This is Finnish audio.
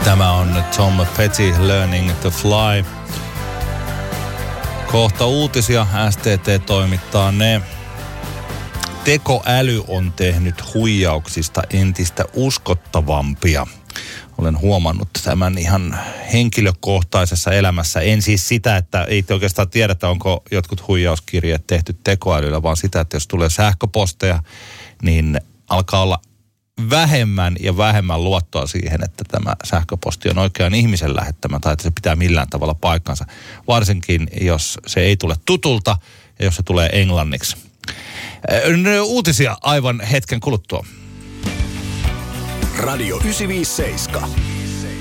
Tämä on Tom Petty, Learning to Fly. Kohta uutisia, STT toimittaa ne. Tekoäly on tehnyt huijauksista entistä uskottavampia. Olen huomannut tämän ihan henkilökohtaisessa elämässä. En siis sitä, että ei te oikeastaan tiedetä, onko jotkut huijauskirjeet tehty tekoälyllä, vaan sitä, että jos tulee sähköposteja, niin alkaa olla vähemmän ja vähemmän luottoa siihen, että tämä sähköposti on oikean ihmisen lähettämä tai että se pitää millään tavalla paikkansa. Varsinkin, jos se ei tule tutulta ja jos se tulee englanniksi. Uutisia aivan hetken kuluttua. Radio 957.